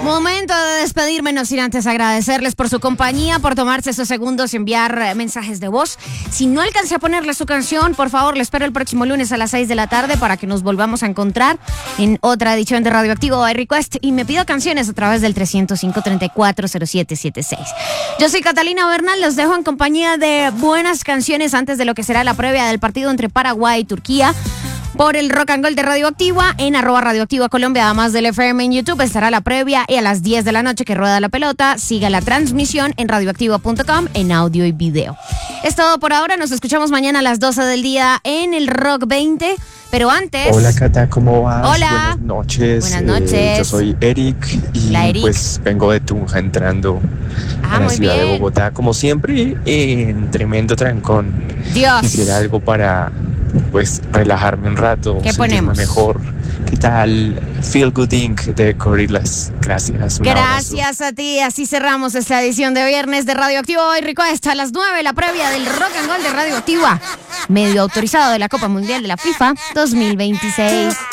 Momento de despedirme, no sin antes agradecerles por su compañía, por tomarse esos segundos y enviar mensajes de voz. Si no alcancé a ponerle su canción, por favor, le espero el próximo lunes a las 6 de la tarde para que nos volvamos a encontrar en otra edición de Radioactivo iRequest y me pido canciones a través del 305-340776. Yo soy Catalina Bernal, los dejo en compañía de buenas canciones antes de lo que será la previa del partido entre Paraguay y Turquía. Por el Rock and Roll de Radioactiva, en @Radioactiva Colombia, además del FM en YouTube, estará la previa y a las 10 de la noche que rueda la pelota, siga la transmisión en radioactiva.com en audio y video. Es todo por ahora, nos escuchamos mañana a las 12 del día en el Rock 20, pero antes... Hola Cata, ¿cómo vas? Hola. Buenas noches. Buenas noches. Yo soy Eric y pues vengo de Tunja entrando a la ciudad de Bogotá, como siempre, en tremendo trancón. Dios. Quisiera algo para... pues relajarme un rato, ¿Qué sentirme ponemos? mejor. ¿Qué tal? Feel Good Inc. de Gorillaz. Gracias. Gracias a ti. Así cerramos esta edición de viernes de Radioactivo iRequest a las 9, la previa del Rock and Roll de Radioactiva, medio autorizado de la Copa Mundial de la FIFA 2026.